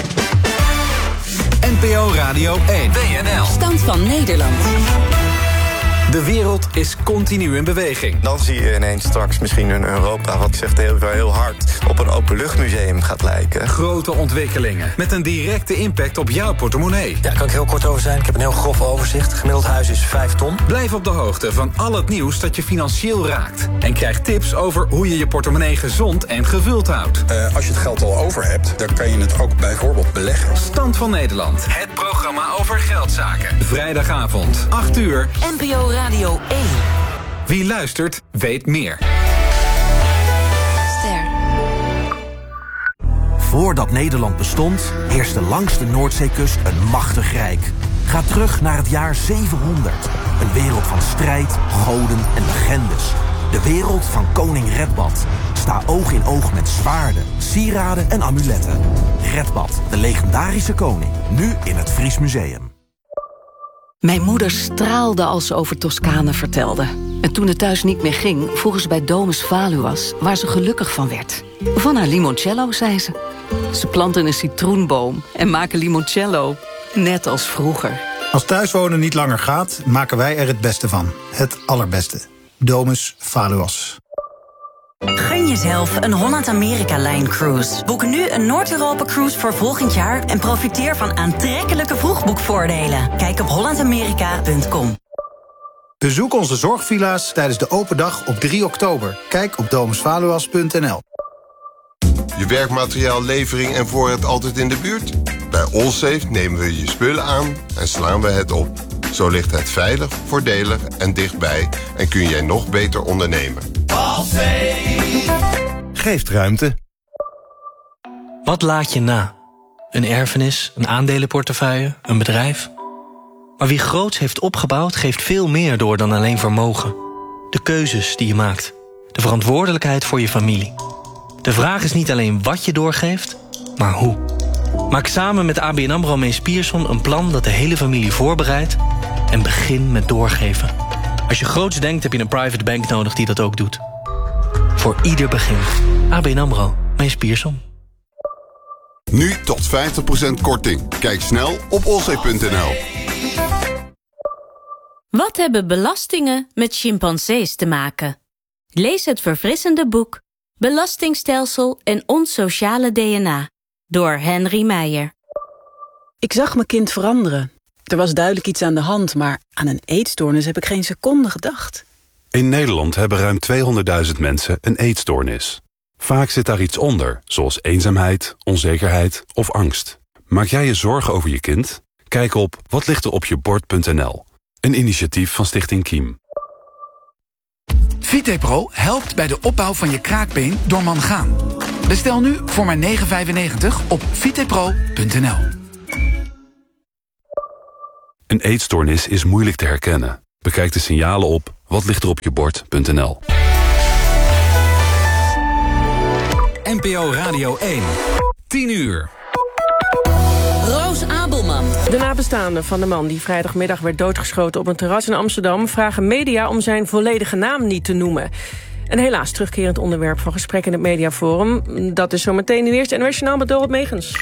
N P O Radio één. W N L. Stand van Nederland. De wereld is continu in beweging. Dan zie je ineens straks misschien een Europa, wat zegt heel, heel hard, op een openluchtmuseum gaat lijken. Grote ontwikkelingen met een directe impact op jouw portemonnee. Ja, daar kan ik heel kort over zijn. Ik heb een heel grof overzicht. Gemiddeld huis is vijf ton. Blijf op de hoogte van al het nieuws dat je financieel raakt. En krijg tips over hoe je je portemonnee gezond en gevuld houdt. Uh, als je het geld al over hebt, dan kan je het ook bijvoorbeeld beleggen. Stand van Nederland. Het programma over geldzaken. Vrijdagavond, acht uur. N P O Radio één. Wie luistert, weet meer. Ster. Voordat Nederland bestond, heerste langs de Noordzeekust een machtig rijk. Ga terug naar het jaar zevenhonderd. Een wereld van strijd, goden en legendes. De wereld van koning Redbad. Sta oog in oog met zwaarden, sieraden en amuletten. Redbad, de legendarische koning. Nu in het Fries Museum. Mijn moeder straalde als ze over Toscane vertelde. En toen het thuis niet meer ging, vroeg ze bij Domus Valuas, waar ze gelukkig van werd. Van haar limoncello, zei ze. Ze planten een citroenboom en maken limoncello, net als vroeger. Als thuiswonen niet langer gaat, maken wij er het beste van. Het allerbeste. Domus Valuas. Gun jezelf een Holland-Amerika-lijn-cruise. Boek nu een Noord-Europa-cruise voor volgend jaar en profiteer van aantrekkelijke vroegboekvoordelen. Kijk op holland amerika punt com. Bezoek onze zorgvilla's tijdens de open dag op drie oktober. Kijk op domus valuas punt n l. Je werkmateriaal, levering en voorraad altijd in de buurt? Bij Allsafe nemen we je spullen aan en slaan we het op. Zo ligt het veilig, voordelig en dichtbij en kun jij nog beter ondernemen. Geeft ruimte. Wat laat je na? Een erfenis, een aandelenportefeuille, een bedrijf? Maar wie groots heeft opgebouwd, geeft veel meer door dan alleen vermogen. De keuzes die je maakt. De verantwoordelijkheid voor je familie. De vraag is niet alleen wat je doorgeeft, maar hoe. Maak samen met A B N AMRO Mees Pierson een plan dat de hele familie voorbereidt en begin met doorgeven. Als je groots denkt, heb je een private bank nodig die dat ook doet. Voor ieder begin. A B N AMRO, Mees Pierson. Nu tot vijftig procent korting. Kijk snel op allsafe punt n l. Wat hebben belastingen met chimpansees te maken? Lees het verfrissende boek Belastingstelsel en ons sociale D N A door Henry Meijer. Ik zag mijn kind veranderen. Er was duidelijk iets aan de hand, maar aan een eetstoornis heb ik geen seconde gedacht. In Nederland hebben ruim tweehonderdduizend mensen een eetstoornis. Vaak zit daar iets onder, zoals eenzaamheid, onzekerheid of angst. Maak jij je zorgen over je kind? Kijk op watlichteropjebord punt n l. Een initiatief van Stichting Kiem. Vitepro helpt bij de opbouw van je kraakbeen door mangaan. Bestel nu voor maar negen vijfennegentig op vitepro punt n l. Een eetstoornis is moeilijk te herkennen. Bekijk de signalen op watlichteropjebord punt n l. N P O Radio één. tien uur. Roos Abelman. De nabestaanden van de man die vrijdagmiddag werd doodgeschoten op een terras in Amsterdam vragen media om zijn volledige naam niet te noemen. Een helaas terugkerend onderwerp van gesprek in het Mediaforum. Dat is zometeen in eerste N O S Journaal met Dorot Megens.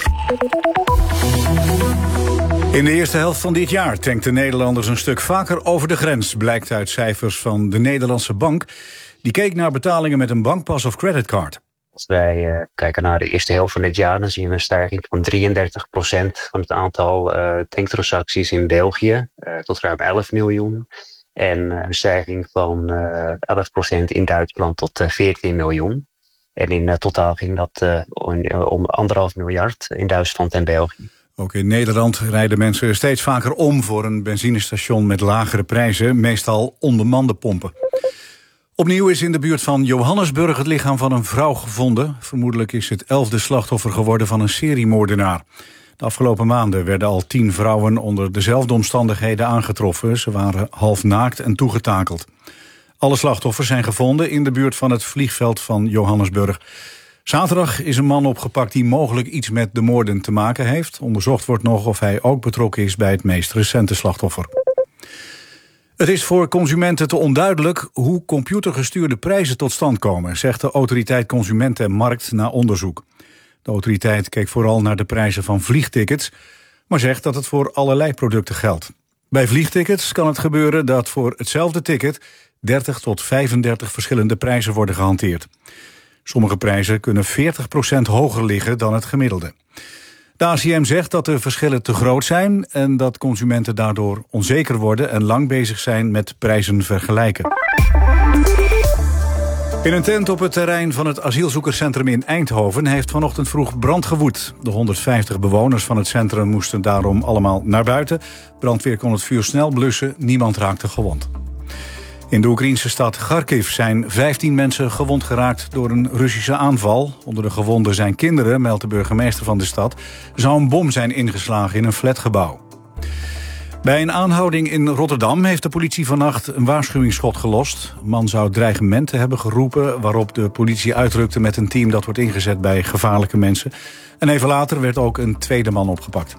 In de eerste helft van dit jaar tankten Nederlanders een stuk vaker over de grens, blijkt uit cijfers van de Nederlandse Bank. Die keek naar betalingen met een bankpas of creditcard. Als wij uh, kijken naar de eerste helft van dit jaar, dan zien we een stijging van drieëndertig procent van het aantal uh, tanktransacties in België, uh, tot ruim elf miljoen. En uh, een stijging van uh, elf procent in Duitsland tot uh, veertien miljoen. En in uh, totaal ging dat uh, om, om anderhalf miljard in Duitsland en België. Ook in Nederland rijden mensen steeds vaker om voor een benzinestation met lagere prijzen, meestal onbemande pompen. Opnieuw is in de buurt van Johannesburg het lichaam van een vrouw gevonden. Vermoedelijk is het elfde slachtoffer geworden van een seriemoordenaar. De afgelopen maanden werden al tien vrouwen onder dezelfde omstandigheden aangetroffen. Ze waren half naakt en toegetakeld. Alle slachtoffers zijn gevonden in de buurt van het vliegveld van Johannesburg. Zaterdag is een man opgepakt die mogelijk iets met de moorden te maken heeft. Onderzocht wordt nog of hij ook betrokken is bij het meest recente slachtoffer. Het is voor consumenten te onduidelijk hoe computergestuurde prijzen tot stand komen, zegt de Autoriteit Consumenten en Markt na onderzoek. De autoriteit keek vooral naar de prijzen van vliegtickets, maar zegt dat het voor allerlei producten geldt. Bij vliegtickets kan het gebeuren dat voor hetzelfde ticket dertig tot vijfendertig verschillende prijzen worden gehanteerd. Sommige prijzen kunnen veertig procent hoger liggen dan het gemiddelde. De A C M zegt dat de verschillen te groot zijn en dat consumenten daardoor onzeker worden en lang bezig zijn met prijzen vergelijken. In een tent op het terrein van het asielzoekerscentrum in Eindhoven heeft vanochtend vroeg brand gewoed. De honderdvijftig bewoners van het centrum moesten daarom allemaal naar buiten. Brandweer kon het vuur snel blussen, niemand raakte gewond. In de Oekraïnse stad Kharkiv zijn vijftien mensen gewond geraakt door een Russische aanval. Onder de gewonden zijn kinderen, meldt de burgemeester van de stad. Er zou een bom zijn ingeslagen in een flatgebouw. Bij een aanhouding in Rotterdam heeft de politie vannacht een waarschuwingsschot gelost. Een man zou dreigementen hebben geroepen, waarop de politie uitrukte met een team dat wordt ingezet bij gevaarlijke mensen. En even later werd ook een tweede man opgepakt.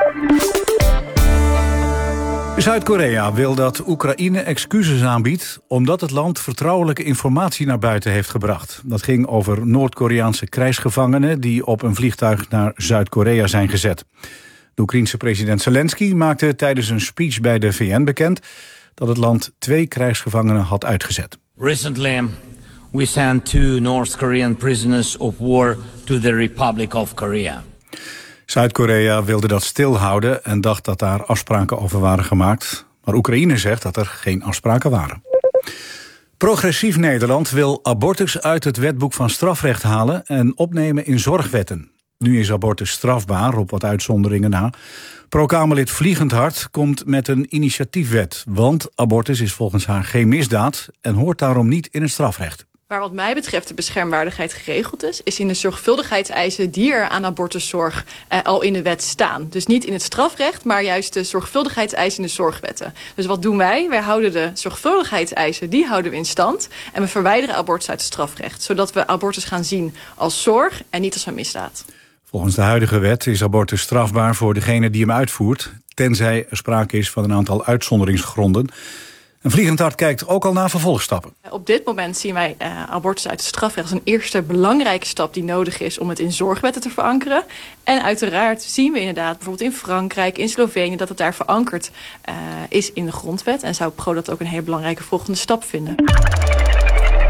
Zuid-Korea wil dat Oekraïne excuses aanbiedt omdat het land vertrouwelijke informatie naar buiten heeft gebracht. Dat ging over Noord-Koreaanse krijgsgevangenen die op een vliegtuig naar Zuid-Korea zijn gezet. De Oekraïense president Zelensky maakte tijdens een speech bij de V N bekend dat het land twee krijgsgevangenen had uitgezet. Recently, we sent two North Korean prisoners of war to the Republic of Korea. Zuid-Korea wilde dat stilhouden en dacht dat daar afspraken over waren gemaakt. Maar Oekraïne zegt dat er geen afspraken waren. Progressief Nederland wil abortus uit het wetboek van strafrecht halen en opnemen in zorgwetten. Nu is abortus strafbaar, op wat uitzonderingen na. Pro-Kamerlid Vliegend Hart komt met een initiatiefwet. Want abortus is volgens haar geen misdaad en hoort daarom niet in het strafrecht. Waar wat mij betreft de beschermwaardigheid geregeld is, is in de zorgvuldigheidseisen die er aan abortuszorg eh, al in de wet staan. Dus niet in het strafrecht, maar juist de zorgvuldigheidseisen in de zorgwetten. Dus wat doen wij? Wij houden de zorgvuldigheidseisen, die houden we in stand. En we verwijderen abortus uit het strafrecht. Zodat we abortus gaan zien als zorg en niet als een misdaad. Volgens de huidige wet is abortus strafbaar voor degene die hem uitvoert, tenzij er sprake is van een aantal uitzonderingsgronden. Een Vliegend Hart kijkt ook al naar vervolgstappen. Op dit moment zien wij uh, abortus uit het strafrecht als een eerste belangrijke stap die nodig is om het in zorgwetten te verankeren. En uiteraard zien we inderdaad bijvoorbeeld in Frankrijk, in Slovenië, dat het daar verankerd uh, is in de grondwet. En zou Pro dat ook een hele belangrijke volgende stap vinden.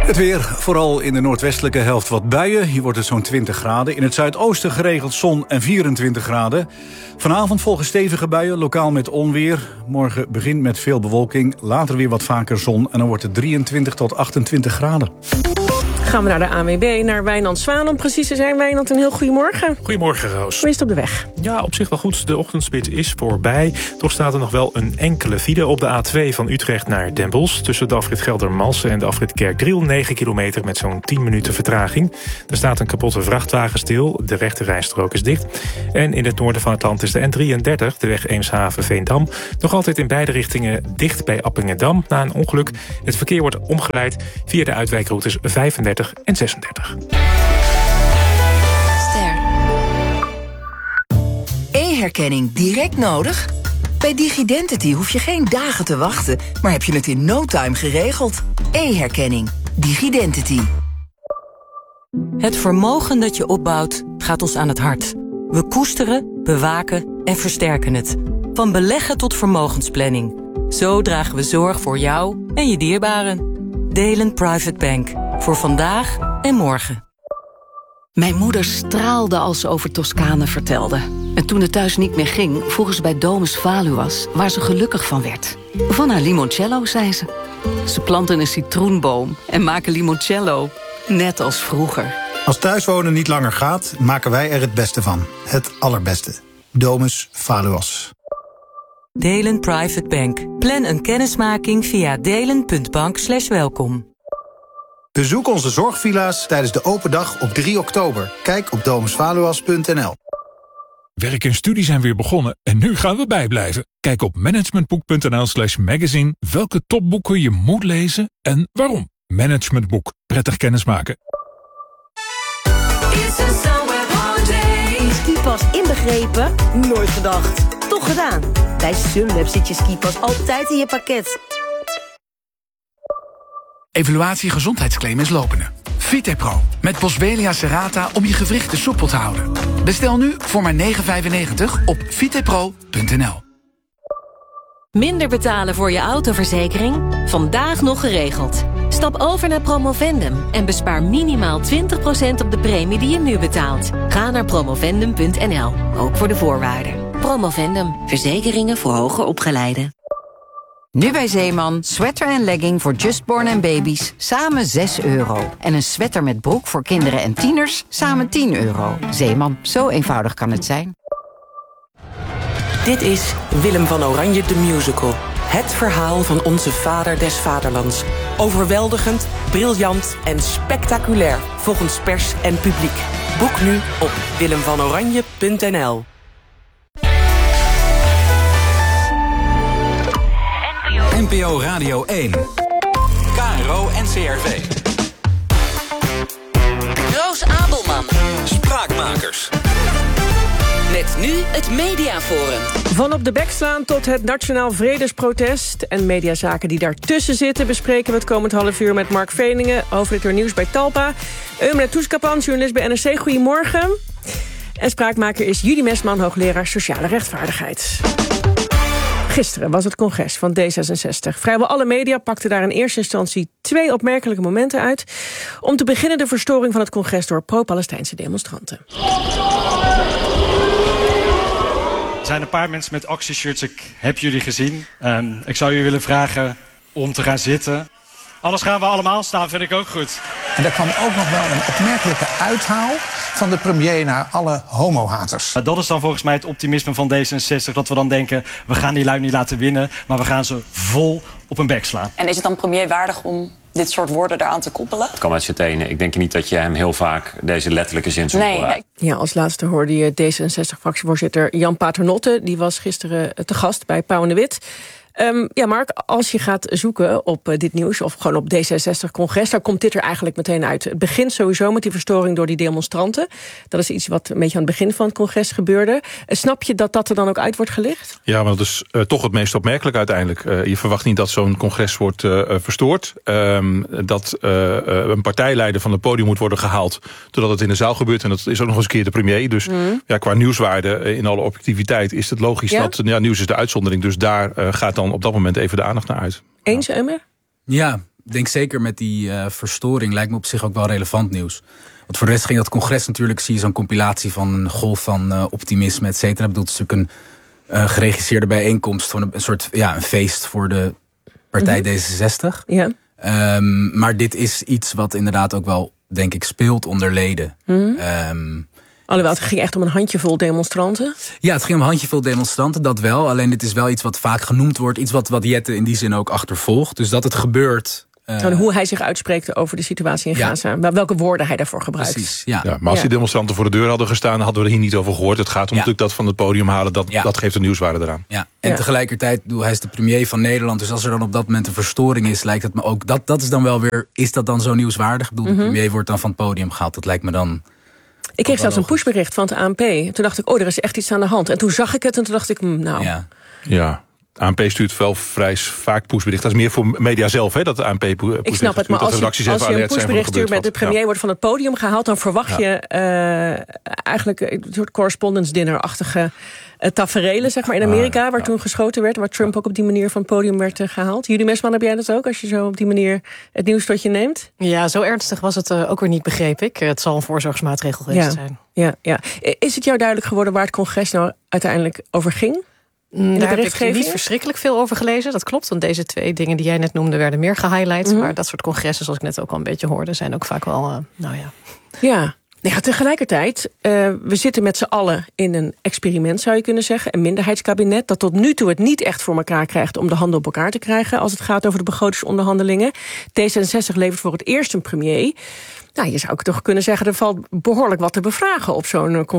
Het weer, vooral in de noordwestelijke helft wat buien. Hier wordt het zo'n twintig graden. In het zuidoosten geregeld zon en vierentwintig graden. Vanavond volgen stevige buien, lokaal met onweer. Morgen begint met veel bewolking, later weer wat vaker zon. En dan wordt het drieëntwintig tot achtentwintig graden. Gaan we naar de A N W B, naar Wijnand Zwaan. Om precies te zijn, Wijnand, een heel goedemorgen. Goedemorgen, Roos. Hoe is het op de weg? Ja, op zich wel goed. De ochtendspits is voorbij. Toch staat er nog wel een enkele file op de A twee van Utrecht naar Den Bosch. Tussen de afrit Geldermalsen en de afrit Kerkdriel. negen kilometer met zo'n tien minuten vertraging. Er staat een kapotte vrachtwagen stil. De rechte rijstrook is dicht. En in het noorden van het land is de N drieëndertig, de weg Eemshaven-Veendam, nog altijd in beide richtingen dicht bij Appingedam na een ongeluk. Het verkeer wordt omgeleid via de uitwijkroutes vijfendertig en zesendertig. Ster. E-herkenning direct nodig? Bij DigiDentity hoef je geen dagen te wachten, maar heb je het in no time geregeld. E-herkenning. DigiDentity. Het vermogen dat je opbouwt gaat ons aan het hart. We koesteren, bewaken en versterken het. Van beleggen tot vermogensplanning. Zo dragen we zorg voor jou en je dierbaren. Delen Private Bank. Voor vandaag en morgen. Mijn moeder straalde als ze over Toscane vertelde. En toen het thuis niet meer ging, vroegen ze bij Domus Valuas, waar ze gelukkig van werd. Van haar limoncello, zei ze. Ze planten een citroenboom en maken limoncello. Net als vroeger. Als thuiswonen niet langer gaat, maken wij er het beste van. Het allerbeste. Domus Valuas. Delen Private Bank. Plan een kennismaking via delen punt bank slash welkom. Bezoek onze zorgvilla's tijdens de open dag op drie oktober. Kijk op domus valuas punt n l. Werk en studie zijn weer begonnen en nu gaan we bijblijven. Kijk op managementboek.nl slash magazine welke topboeken je moet lezen en waarom. Managementboek. Prettig kennismaken. Skipas inbegrepen? Nooit gedacht. Toch gedaan. Bij Sunweb zit je skipas altijd in je pakket. Evaluatie gezondheidsclaim is lopende. Vitepro met Boswellia serrata om je gewrichten soepel te houden. Bestel nu voor maar negen vijfennegentig op vitepro punt n l. Minder betalen voor je autoverzekering? Vandaag nog geregeld. Stap over naar Promovendum en bespaar minimaal twintig procent op de premie die je nu betaalt. Ga naar promovendum punt n l, ook voor de voorwaarden. Promovendum, verzekeringen voor hoger opgeleiden. Nu bij Zeeman, sweater en legging voor Justborn en baby's, samen zes euro. En een sweater met broek voor kinderen en tieners, samen tien euro. Zeeman, zo eenvoudig kan het zijn. Dit is Willem van Oranje de Musical. Het verhaal van onze vader des vaderlands. Overweldigend, briljant en spectaculair, volgens pers en publiek. Boek nu op willem van oranje punt n l. N P O Radio één. K R O N C R V. Roos Abelman. Spraakmakers. Met nu het Mediaforum. Van op de bek slaan tot het Nationaal Vredesprotest en mediazaken die daartussen zitten bespreken we het komend half uur met Mark Veningen, hoofdredacteur nieuws bij Talpa. Eumene Toeskapan, journalist bij N R C. Goedemorgen. En spraakmaker is Judy Mesman, hoogleraar sociale rechtvaardigheid. Gisteren was het congres van D zesenzestig. Vrijwel alle media pakten daar in eerste instantie twee opmerkelijke momenten uit. Om te beginnen de verstoring van het congres door pro-Palestijnse demonstranten. Er zijn een paar mensen met actieshirts, ik heb jullie gezien. Um, ik zou jullie willen vragen om te gaan zitten. Anders gaan we allemaal staan, vind ik ook goed. En daar kwam ook nog wel een opmerkelijke uithaal van de premier naar alle homohaters. Dat is dan volgens mij het optimisme van D zesenzestig. Dat we dan denken, we gaan die lui niet laten winnen, maar we gaan ze vol op hun bek slaan. En is het dan premier waardig om dit soort woorden eraan te koppelen? Het kan uit zijn tenen. Ik denk niet dat je hem heel vaak deze letterlijke zin zult nee, horen. Ja, als laatste hoorde je D zesenzestig-fractievoorzitter Jan Paternotte. Die was gisteren te gast bij Pauw en de Wit. Um, ja, Mark, als je gaat zoeken op uh, dit nieuws, of gewoon op D zesenzestig-congres, dan komt dit er eigenlijk meteen uit. Het begint sowieso met die verstoring door die demonstranten. Dat is iets wat een beetje aan het begin van het congres gebeurde. Uh, snap je dat dat er dan ook uit wordt gelicht? Ja, maar dat is uh, toch het meest opmerkelijk uiteindelijk. Uh, je verwacht niet dat zo'n congres wordt uh, verstoord. Um, dat uh, uh, een partijleider van het podium moet worden gehaald, doordat het in de zaal gebeurt. En dat is ook nog eens een keer de premier. Dus mm. ja, qua nieuwswaarde, uh, in alle objectiviteit, is het logisch ja? dat ja, nieuws is de uitzondering. Dus daar uh, gaat dan op dat moment even de aandacht naar uit. Eens, Emmer? Ja, Ik denk zeker met die uh, verstoring lijkt me op zich ook wel relevant nieuws. Want voor de rest ging dat congres natuurlijk, zie je zo'n compilatie van een golf van uh, optimisme, et cetera. Ik bedoel, het is natuurlijk een uh, geregisseerde bijeenkomst, van een, een soort ja, een feest voor de partij mm-hmm. D zesenzestig. Ja. Um, maar dit is iets wat inderdaad ook wel, denk ik, speelt onder leden. Mm-hmm. Um, Alhoewel, het ging echt om een handjevol demonstranten. Ja, het ging om een handjevol demonstranten, dat wel. Alleen dit is wel iets wat vaak genoemd wordt. Iets wat, wat Jette in die zin ook achtervolgt. Dus dat het gebeurt. Uh, hoe hij zich uitspreekt over de situatie in Gaza. Ja. Welke woorden hij daarvoor gebruikt. Precies, ja. Ja, maar als die demonstranten voor de deur hadden gestaan, hadden we er hier niet over gehoord. Het gaat om ja. natuurlijk dat van het podium halen. Dat, ja. dat geeft een nieuwswaarde eraan. Ja. En ja. tegelijkertijd, hij is de premier van Nederland. Dus als er dan op dat moment een verstoring is, lijkt het me ook. Dat, dat is dan wel weer. Is dat dan zo nieuwswaardig? Ik bedoel, mm-hmm. de premier wordt dan van het podium gehaald. Dat lijkt me dan. Ik kreeg zelfs een pushbericht van het A N P. Toen dacht ik, oh, er is echt iets aan de hand. En toen zag ik het en toen dacht ik, nou. Ja. ja. A N P stuurt wel vrij vaak pushberichten. Dat is meer voor media zelf, hè, dat de A N P pushberichten. Ik snap het, maar als je, als je een pushbericht stuurt met de premier ja. wordt van het podium gehaald, dan verwacht ja. je uh, eigenlijk een soort correspondence dinner-achtige uh, taferelen, zeg maar, in Amerika, waar ja. toen geschoten werd, waar Trump ook op die manier van het podium werd uh, gehaald. Judy Mesman, heb jij dat ook, als je zo op die manier het nieuws tot je neemt? Ja, zo ernstig was het uh, ook weer niet, begreep ik. Het zal een voorzorgsmaatregel geweest ja. zijn. Ja, ja. Is het jou duidelijk geworden waar het congres nou uiteindelijk over ging? Daar heb ik niet verschrikkelijk veel over gelezen. Dat klopt, want deze twee dingen die jij net noemde werden meer gehighlight. Mm-hmm. Maar dat soort congressen, zoals ik net ook al een beetje hoorde, zijn ook vaak wel, uh, nou ja. Ja. Ja, tegelijkertijd, uh, we zitten met z'n allen in een experiment, zou je kunnen zeggen. Een minderheidskabinet dat tot nu toe het niet echt voor elkaar krijgt om de handen op elkaar te krijgen als het gaat over de begrotingsonderhandelingen. D zesenzestig levert voor het eerst een premier. Nou, je zou ook toch kunnen zeggen, er valt behoorlijk wat te bevragen op zo'n